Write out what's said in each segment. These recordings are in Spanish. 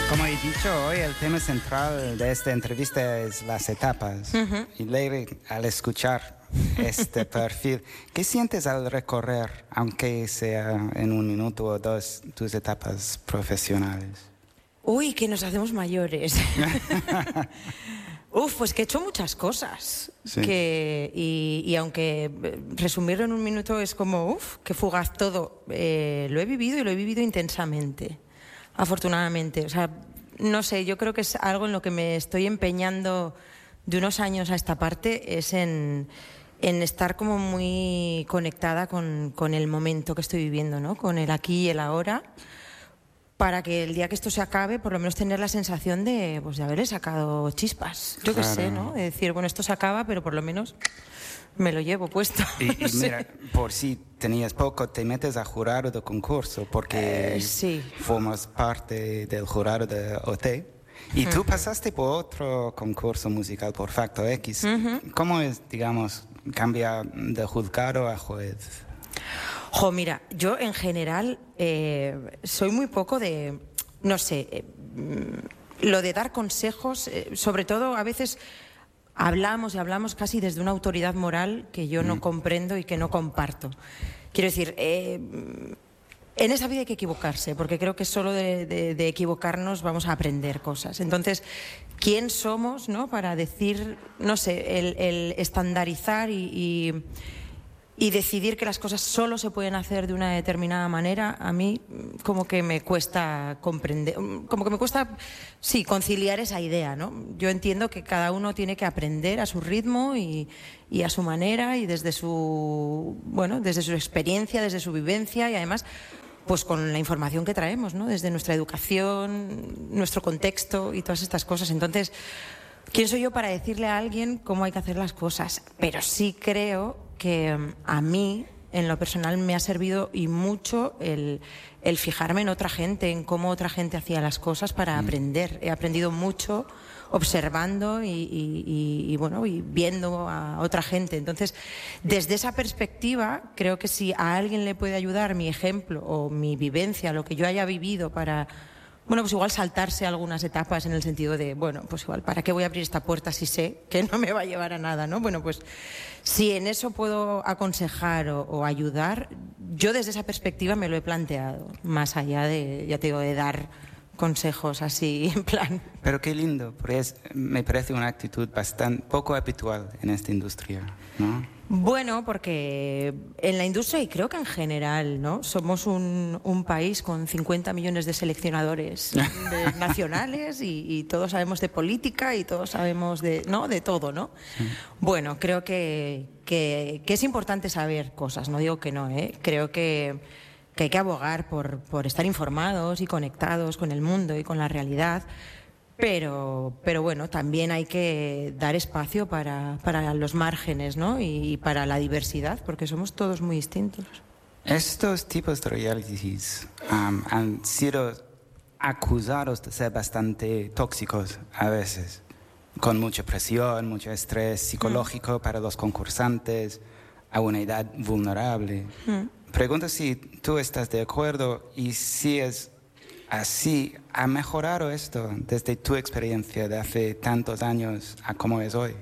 Como he dicho hoy, el tema central de esta entrevista es las etapas. Y Leire, al escuchar este perfil, ¿qué sientes al recorrer, aunque sea en un minuto o dos, tus etapas profesionales? Uy, que nos hacemos mayores. Pues que he hecho muchas cosas. Sí. Y aunque resumirlo en un minuto es como, qué fugaz todo. Lo he vivido y lo he vivido intensamente, afortunadamente. O sea, no sé, yo creo que es algo en lo que me estoy empeñando de unos años a esta parte, es en estar como muy conectada con el momento que estoy viviendo, ¿no? Con el aquí y el ahora, para que el día que esto se acabe, por lo menos tener la sensación de haberle sacado chispas. Yo qué sé, ¿no? De decir, bueno, esto se acaba, pero por lo menos me lo llevo puesto. Y mira, por si tenías poco, te metes a jurado de concurso, porque sí. formas parte del jurado de OT. Y tú pasaste por otro concurso musical, por Factor X. ¿Cómo es, digamos, cambiar de juzgado a juez? Mira, yo en general soy muy poco de, no sé, lo de dar consejos, sobre todo a veces hablamos casi desde una autoridad moral que yo no comprendo y que no comparto. Quiero decir, en esa vida hay que equivocarse, porque creo que solo de equivocarnos vamos a aprender cosas. Entonces, ¿quién somos, no, para decir, no sé, el estandarizar y decidir que las cosas solo se pueden hacer de una determinada manera? A mí como que me cuesta comprender, como que me cuesta, sí, conciliar esa idea, ¿no? Yo entiendo que cada uno tiene que aprender a su ritmo y a su manera y desde su experiencia, desde su vivencia y además pues con la información que traemos, ¿no? Desde nuestra educación, nuestro contexto y todas estas cosas. Entonces, ¿quién soy yo para decirle a alguien cómo hay que hacer las cosas? Pero sí creo que a mí, en lo personal, me ha servido y mucho el fijarme en otra gente, en cómo otra gente hacía las cosas para aprender. He aprendido mucho observando y viendo a otra gente. Entonces, desde esa perspectiva, creo que si a alguien le puede ayudar mi ejemplo o mi vivencia, lo que yo haya vivido para, pues igual saltarse algunas etapas en el sentido de, pues igual, ¿para qué voy a abrir esta puerta si sé que no me va a llevar a nada, ¿no? Pues si en eso puedo aconsejar o ayudar, yo desde esa perspectiva me lo he planteado, más allá de, ya te digo, de dar consejos así en plan. Pero qué lindo, porque me parece una actitud bastante poco habitual en esta industria, ¿no? Bueno, porque en la industria y creo que en general, ¿no? Somos un país con 50 millones de seleccionadores nacionales y todos sabemos de política y todos sabemos de todo, ¿no? Sí. Bueno, creo que es importante saber cosas, no digo que no, creo que hay que abogar por estar informados y conectados con el mundo y con la realidad. Pero bueno, también hay que dar espacio para los márgenes, ¿no? Y para la diversidad, porque somos todos muy distintos. Estos tipos de realities han sido acusados de ser bastante tóxicos a veces, con mucha presión, mucho estrés psicológico para los concursantes a una edad vulnerable. Pregunto si tú estás de acuerdo y si es así. ¿Ha mejorado esto desde tu experiencia de hace tantos años a cómo es hoy?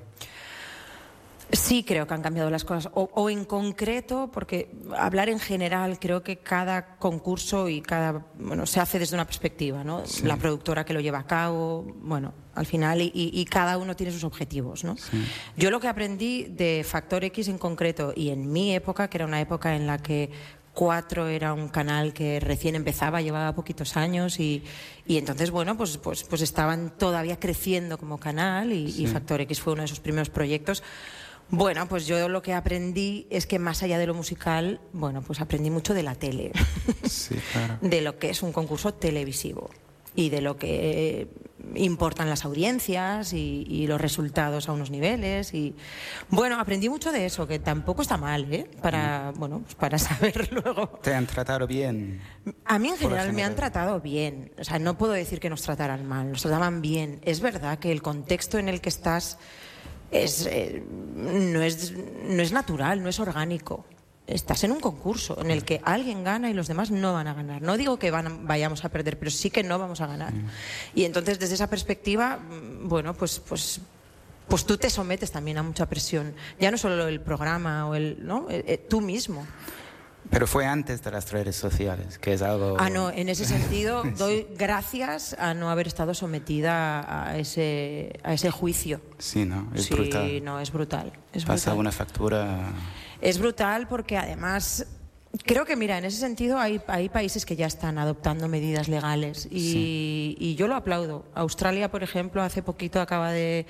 Sí, creo que han cambiado las cosas. O en concreto, porque hablar en general, creo que cada concurso y se hace desde una perspectiva, ¿no? Sí. La productora que lo lleva a cabo, al final, y cada uno tiene sus objetivos, ¿no? Sí. Yo lo que aprendí de Factor X en concreto, y en mi época, que era una época en la que 4 era un canal que recién empezaba, llevaba poquitos años y entonces, pues estaban todavía creciendo como canal y Factor X fue uno de sus primeros proyectos. Pues yo lo que aprendí es que más allá de lo musical, pues aprendí mucho de la tele, sí, claro. De lo que es un concurso televisivo y de lo que importan las audiencias y los resultados a unos niveles y aprendí mucho de eso, que tampoco está mal, para saber luego. ¿Te han tratado bien? A mí en general me han tratado bien, o sea, no puedo decir que nos trataran mal, nos trataban bien. Es verdad que el contexto en el que estás no es natural, no es orgánico. estás en un concurso en el que alguien gana y los demás no van a ganar. No digo que vayamos a perder, pero sí que no vamos a ganar. Y entonces, desde esa perspectiva, bueno, pues tú te sometes también a mucha presión. Ya no solo el programa o ¿no? Tú mismo. Pero fue antes de las redes sociales, que es algo... No, en ese sentido doy gracias a no haber estado sometida a ese juicio. Sí, ¿no? Es brutal. Sí, no, es brutal. Pasa una factura... Es brutal porque además... Creo que, mira, en ese sentido hay países que ya están adoptando medidas legales y yo lo aplaudo. Australia, por ejemplo, hace poquito acaba de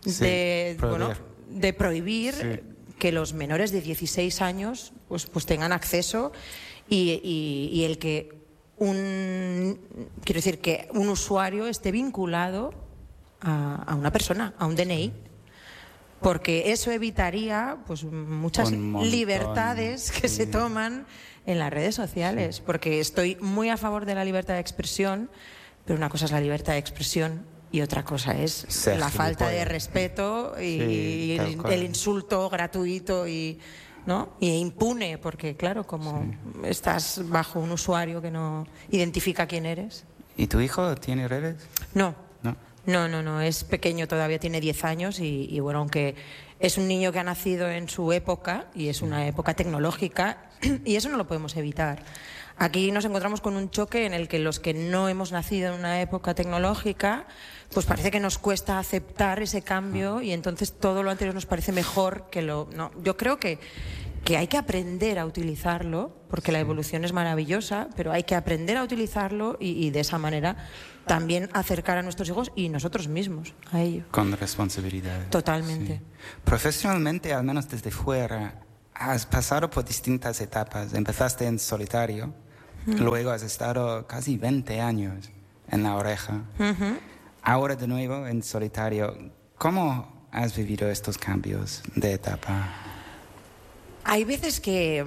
prohibir que los menores de 16 años pues tengan acceso y el que quiero decir que un usuario esté vinculado a una persona, a un DNI. Porque eso evitaría pues muchas libertades que se toman en las redes sociales. Porque estoy muy a favor de la libertad de expresión, pero una cosa es la libertad de expresión y otra cosa es la falta de respeto y el insulto gratuito y impune, porque claro, como estás bajo un usuario que no identifica quién eres. ¿Y tu hijo tiene redes? No, es pequeño todavía, tiene 10 años y bueno, aunque es un niño que ha nacido en su época y es una época tecnológica y eso no lo podemos evitar. Aquí nos encontramos con un choque en el que los que no hemos nacido en una época tecnológica, pues parece que nos cuesta aceptar ese cambio y entonces todo lo anterior nos parece mejor que no. Yo creo que hay que aprender a utilizarlo, porque la evolución es maravillosa, pero hay que aprender a utilizarlo y de esa manera también acercar a nuestros hijos y nosotros mismos a ello. Con responsabilidad. Totalmente. Sí. Profesionalmente, al menos desde fuera, has pasado por distintas etapas. Empezaste en solitario, luego has estado casi 20 años en La Oreja, ahora de nuevo en solitario. ¿Cómo has vivido estos cambios de etapa? Hay veces que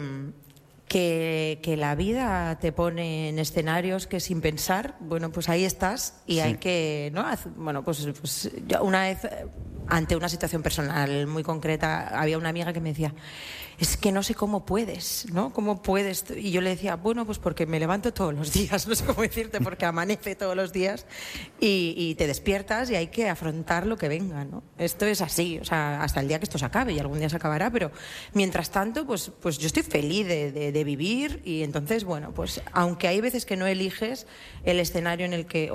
la vida te pone en escenarios que sin pensar, bueno, pues ahí estás y hay que, ¿no? Bueno, pues yo una vez, ante una situación personal muy concreta, había una amiga que me decía, es que no sé cómo puedes, ¿no? ¿Cómo puedes? Y yo le decía, bueno, pues porque me levanto todos los días, no sé cómo decirte, porque amanece todos los días y te despiertas y hay que afrontar lo que venga, ¿no? Esto es así, o sea, hasta el día que esto se acabe y algún día se acabará, pero mientras tanto, pues yo estoy feliz de vivir y entonces, bueno, pues aunque hay veces que no eliges el escenario en el que,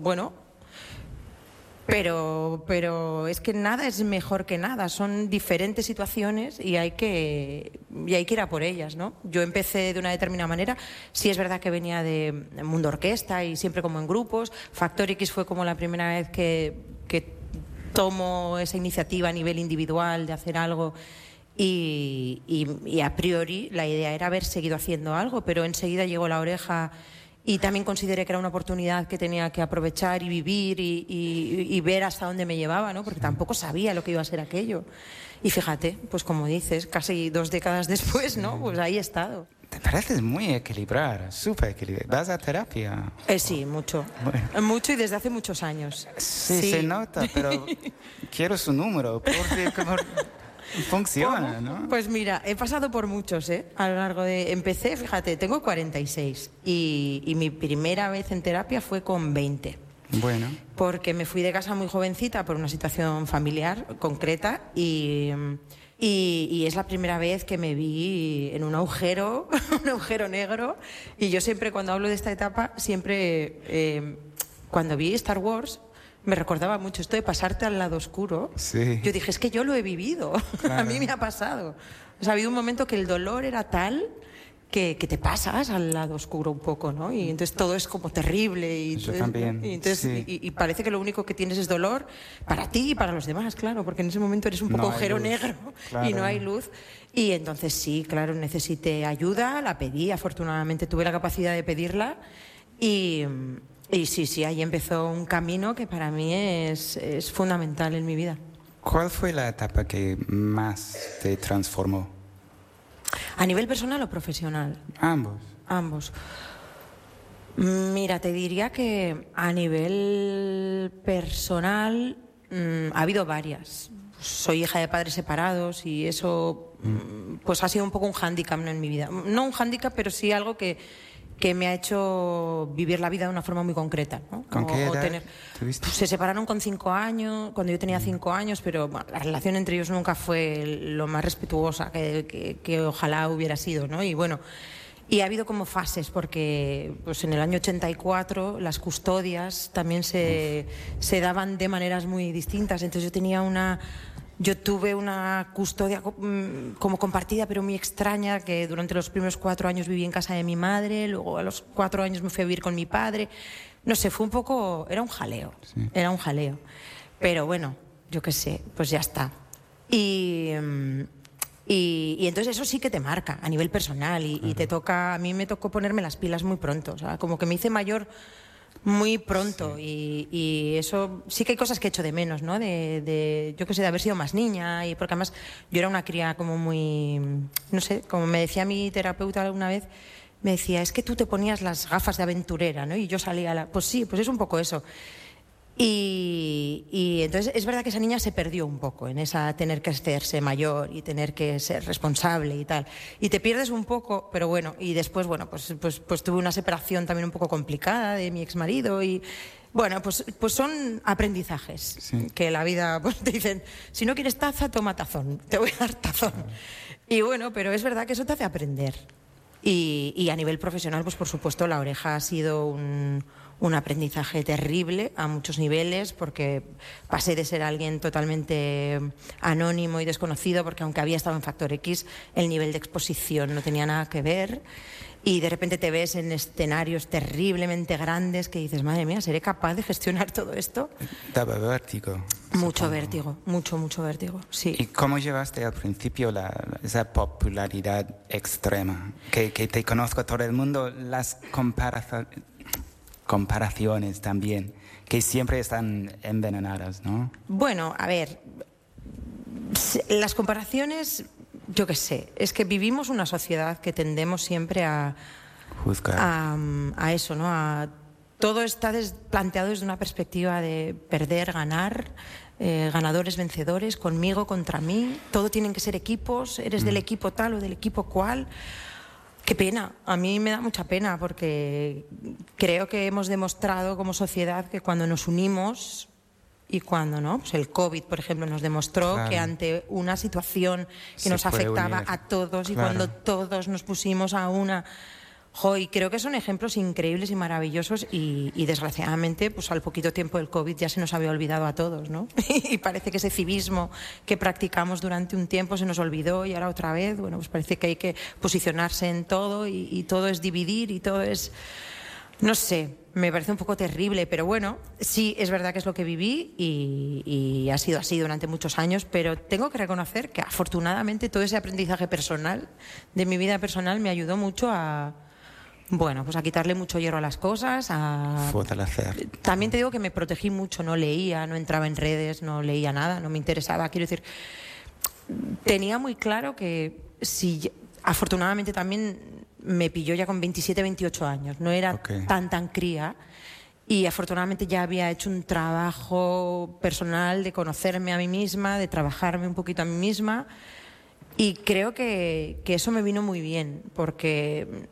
pero es que nada es mejor que nada, son diferentes situaciones y hay que ir a por ellas, ¿no? Yo empecé de una determinada manera, sí es verdad que venía de mundo orquesta y siempre como en grupos. Factor X fue como la primera vez que tomo esa iniciativa a nivel individual de hacer algo y a priori la idea era haber seguido haciendo algo, pero enseguida llegó La Oreja. Y también consideré que era una oportunidad que tenía que aprovechar y vivir y ver hasta dónde me llevaba, ¿no? Porque tampoco sabía lo que iba a ser aquello. Y fíjate, pues como dices, casi 2 décadas después, ¿no? Pues ahí he estado. Te pareces muy equilibrada, súper equilibrada. ¿Vas a terapia? Sí, mucho. Bueno. Mucho y desde hace muchos años. Sí, se nota, pero quiero su número, porque como... Funciona, ¿no? Pues mira, he pasado por muchos, a lo largo de... Empecé, fíjate, tengo 46 y mi primera vez en terapia fue con 20. Bueno. Porque me fui de casa muy jovencita por una situación familiar concreta y es la primera vez que me vi en un agujero, un agujero negro. Y yo siempre, cuando hablo de esta etapa, siempre, cuando vi Star Wars... Me recordaba mucho esto de pasarte al lado oscuro. Sí. Yo dije, es que yo lo he vivido. Claro. A mí me ha pasado. O sea, ha habido un momento que el dolor era tal que te pasas al lado oscuro un poco, ¿no? Y entonces todo es como terrible. Y yo también. Y entonces, sí. y parece que lo único que tienes es dolor para ti y para los demás, claro, porque en ese momento eres un poco agujero negro, claro. Y no hay luz. Y entonces sí, claro, necesité ayuda, la pedí, afortunadamente tuve la capacidad de pedirla y sí, ahí empezó un camino que para mí es fundamental en mi vida. ¿Cuál fue la etapa que más te transformó? ¿A nivel personal o profesional? Ambos. Mira, te diría que a nivel personal ha habido varias. Soy hija de padres separados y eso pues ha sido un poco un hándicap, ¿no?, en mi vida. No un hándicap, pero sí algo que me ha hecho vivir la vida de una forma muy concreta, ¿no? ¿Con qué edad tuviste? Pues se separaron con 5 años, cuando yo tenía 5 años, pero bueno, la relación entre ellos nunca fue lo más respetuosa que ojalá hubiera sido, ¿no? Y bueno, y ha habido como fases, porque pues en el año 84 las custodias también se daban de maneras muy distintas. Entonces yo tuve una custodia como compartida, pero muy extraña, que durante los primeros 4 años viví en casa de mi madre, luego a los 4 años me fui a vivir con mi padre. No sé, fue un poco... Era un jaleo, sí. Era un jaleo. Pero bueno, yo qué sé, pues ya está. Y entonces eso sí que te marca a nivel personal y te toca... A mí me tocó ponerme las pilas muy pronto, o sea, como que me hice mayor muy pronto, sí. Y eso sí que hay cosas que echo de menos, ¿no? Yo qué sé, de haber sido más niña, y porque además yo era una cría como muy... No sé, como me decía mi terapeuta alguna vez, me decía, es que tú te ponías las gafas de aventurera, ¿no? Y yo salía Pues sí, pues es un poco eso. Y entonces es verdad que esa niña se perdió un poco en esa tener que hacerse mayor y tener que ser responsable y tal. Y te pierdes un poco, pero bueno, y después, bueno, pues tuve una separación también un poco complicada de mi exmarido y... Bueno, pues son aprendizajes, sí. Que la vida, pues te dicen, si no quieres taza, toma tazón, te voy a dar tazón. Y bueno, pero es verdad que eso te hace aprender. Y a nivel profesional, pues por supuesto, La Oreja ha sido un aprendizaje terrible a muchos niveles, porque pasé de ser alguien totalmente anónimo y desconocido, porque aunque había estado en Factor X, el nivel de exposición no tenía nada que ver, y de repente te ves en escenarios terriblemente grandes que dices, madre mía, ¿seré capaz de gestionar todo esto? Daba vértigo. Mucho vértigo, mucho vértigo, sí. ¿Y cómo llevaste al principio esa popularidad extrema? Que te conozco todo el mundo, las comparaciones también, que siempre están envenenadas, ¿no? Bueno, a ver, las comparaciones, yo qué sé, es que vivimos una sociedad que tendemos siempre a juzgar, a eso, ¿no? Todo está planteado desde una perspectiva de perder, ganar, ganadores, vencedores, conmigo, contra mí. Todo tienen que ser equipos, eres del equipo tal o del equipo cual. Qué pena, a mí me da mucha pena, porque creo que hemos demostrado como sociedad que cuando nos unimos, y cuando no, pues el COVID, por ejemplo, nos demostró, claro, que ante una situación que nos afectaba a todos, y claro, cuando todos nos pusimos a una... Y creo que son ejemplos increíbles y maravillosos, y desgraciadamente pues al poquito tiempo del COVID ya se nos había olvidado a todos, ¿no? Y parece que ese civismo que practicamos durante un tiempo se nos olvidó, y ahora otra vez, bueno, pues parece que hay que posicionarse en todo, y todo es dividir, y todo es... No sé, me parece un poco terrible, pero bueno, sí, es verdad que es lo que viví y ha sido así durante muchos años, pero tengo que reconocer que afortunadamente todo ese aprendizaje personal, de mi vida personal, me ayudó mucho a... Bueno, pues a quitarle mucho hierro a las cosas, a... fortalecer. También te digo que me protegí mucho, no leía, no entraba en redes, no leía nada, no me interesaba. Quiero decir, tenía muy claro que si... Afortunadamente también me pilló ya con 27, 28 años, no era tan cría, y afortunadamente ya había hecho un trabajo personal de conocerme a mí misma, de trabajarme un poquito a mí misma, y creo que eso me vino muy bien, porque...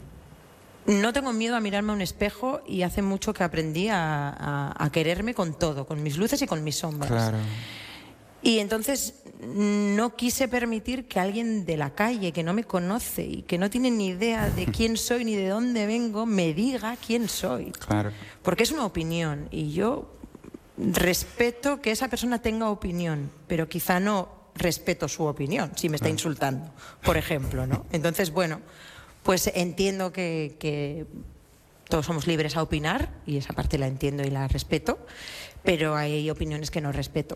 No tengo miedo a mirarme a un espejo, y hace mucho que aprendí a quererme con todo, con mis luces y con mis sombras. Claro. Y entonces no quise permitir que alguien de la calle, que no me conoce y que no tiene ni idea de quién soy ni de dónde vengo, me diga quién soy. Claro. Porque es una opinión, y yo respeto que esa persona tenga opinión, pero quizá no respeto su opinión si me está insultando, por ejemplo, ¿no? Entonces, bueno... Pues entiendo que todos somos libres a opinar, y esa parte la entiendo y la respeto, pero hay opiniones que no respeto.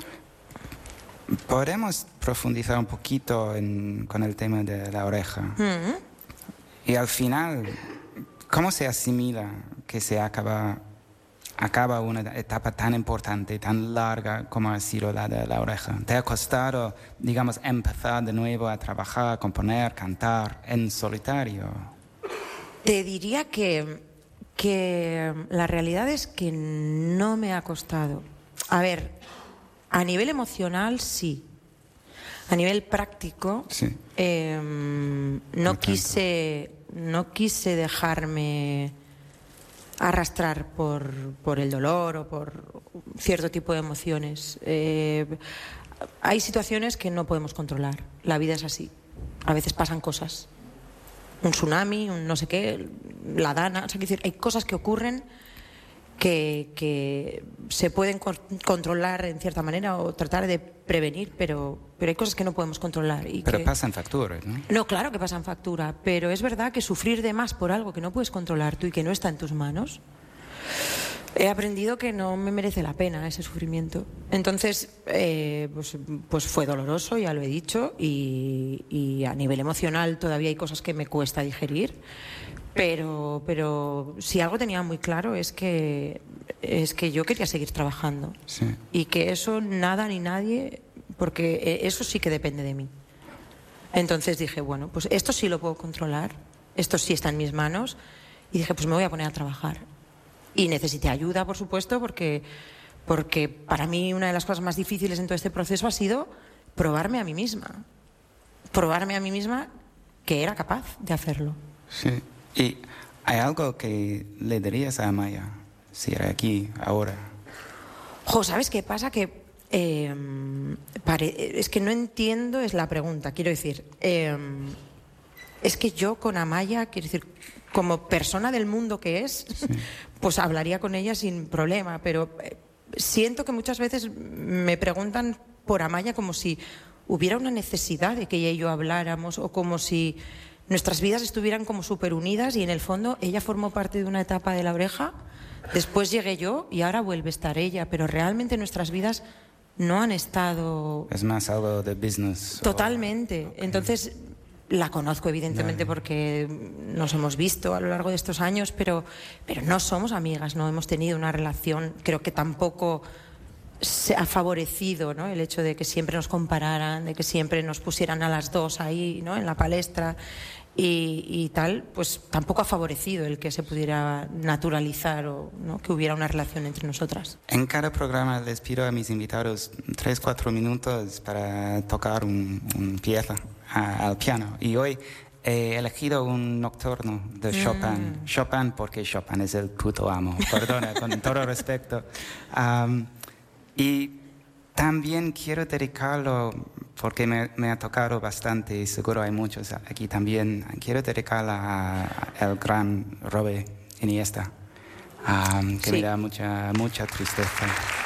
¿Podemos profundizar un poquito con el tema de La Oreja? Y al final, ¿cómo se asimila que se acaba una etapa tan importante, tan larga como ha sido la de La Oreja? ¿Te ha costado, digamos, empezar de nuevo a trabajar, componer, cantar en solitario? Te diría que la realidad es que no me ha costado. A ver, a nivel emocional sí. A nivel práctico, Sí. no quise dejarme arrastrar por el dolor o por cierto tipo de emociones. Hay situaciones que no podemos controlar. La vida es así. A veces pasan cosas. Un tsunami, un no sé qué, la dana. O sea, hay cosas que ocurren que se pueden controlar en cierta manera o tratar de prevenir, pero hay cosas que no podemos controlar. Pero pasan facturas, ¿no? No, claro que pasan factura, pero es verdad que sufrir de más por algo que no puedes controlar tú y que no está en tus manos, he aprendido que no me merece la pena ese sufrimiento. Entonces, pues fue doloroso, ya lo he dicho, y a nivel emocional todavía hay cosas que me cuesta digerir. Pero si algo tenía muy claro es que yo quería seguir trabajando. Sí. Y que eso nada ni nadie, porque eso sí que depende de mí. Entonces dije, bueno, pues esto sí lo puedo controlar, esto sí está en mis manos, y dije, pues me voy a poner a trabajar. Y necesité ayuda, por supuesto, porque para mí una de las cosas más difíciles en todo este proceso ha sido probarme a mí misma que era capaz de hacerlo. Sí. ¿Y hay algo que le dirías a Amaya si era aquí, ahora? ¿Sabes qué pasa? Que es que no entiendo, es la pregunta, quiero decir. Es que yo con Amaya, quiero decir, como persona del mundo que es, sí, pues hablaría con ella sin problema, pero siento que muchas veces me preguntan por Amaya como si hubiera una necesidad de que ella y yo habláramos, o como si nuestras vidas estuvieran como súper unidas y en el fondo ella formó parte de una etapa de La Oreja, después llegué yo y ahora vuelve a estar ella, pero realmente nuestras vidas no han estado... Es más algo de business. Totalmente. Okay. Entonces, la conozco evidentemente porque nos hemos visto a lo largo de estos años, pero no somos amigas, no hemos tenido una relación, creo que tampoco se ha favorecido, ¿no?, el hecho de que siempre nos compararan, de que siempre nos pusieran a las dos ahí, ¿no?, en la palestra y tal, pues tampoco ha favorecido el que se pudiera naturalizar o, ¿no?, que hubiera una relación entre nosotras. En cada programa les pido a mis invitados 3-4 minutos para tocar un pieza al piano, y hoy he elegido un nocturno de Chopin. Chopin porque Chopin es el puto amo, perdona, con todo respeto. Y también quiero dedicarlo, porque me ha tocado bastante, y seguro hay muchos aquí también, quiero dedicarla al gran Robert Iniesta, que me da mucha tristeza.